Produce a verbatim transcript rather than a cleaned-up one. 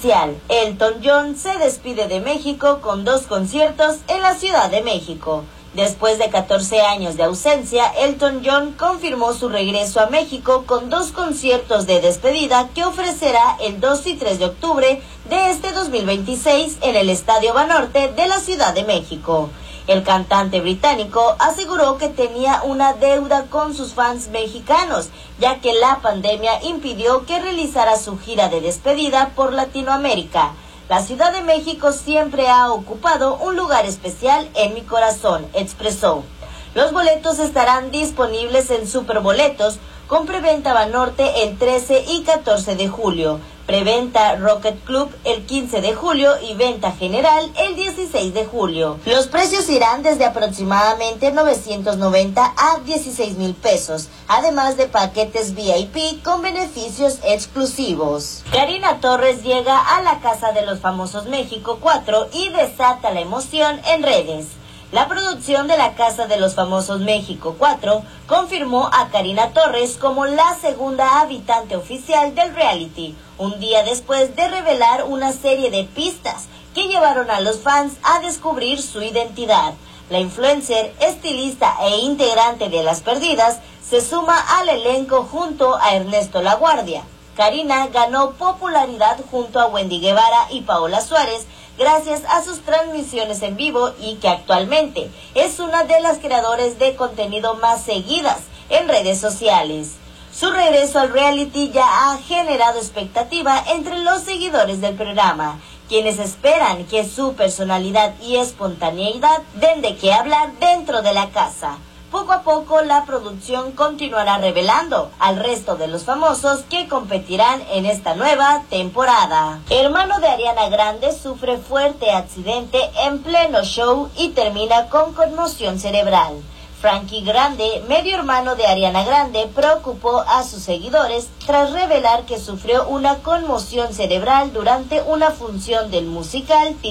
oficial. Elton John se despide de México con dos conciertos en la Ciudad de México. Después de catorce años de ausencia, Elton John confirmó su regreso a México con dos conciertos de despedida que ofrecerá el dos y tres de octubre de este dos mil veintiséis en el Estadio Banorte de la Ciudad de México. El cantante británico aseguró que tenía una deuda con sus fans mexicanos, ya que la pandemia impidió que realizara su gira de despedida por Latinoamérica. La Ciudad de México siempre ha ocupado un lugar especial en mi corazón, expresó. Los boletos estarán disponibles en Superboletos, con preventa Banorte el trece y catorce de julio, preventa Rocket Club el quince de julio y venta general el dieciséis de julio. Los precios irán desde aproximadamente novecientos noventa a dieciséis mil pesos, además de paquetes V I P con beneficios exclusivos. Karina Torres llega a la Casa de los Famosos México cuatro y desata la emoción en redes. La producción de la Casa de los Famosos México cuatro confirmó a Karina Torres como la segunda habitante oficial del reality, un día después de revelar una serie de pistas que llevaron a los fans a descubrir su identidad. La influencer, estilista e integrante de Las Perdidas se suma al elenco junto a Ernesto Laguardia. Karina ganó popularidad junto a Wendy Guevara y Paola Suárez gracias a sus transmisiones en vivo y que actualmente es una de las creadoras de contenido más seguidas en redes sociales. Su regreso al reality ya ha generado expectativa entre los seguidores del programa, quienes esperan que su personalidad y espontaneidad den de qué hablar dentro de la casa. Poco a poco la producción continuará revelando al resto de los famosos que competirán en esta nueva temporada. Hermano de Ariana Grande sufre fuerte accidente en pleno show y termina con conmoción cerebral. Frankie Grande, medio hermano de Ariana Grande, preocupó a sus seguidores tras revelar que sufrió una conmoción cerebral durante una función del musical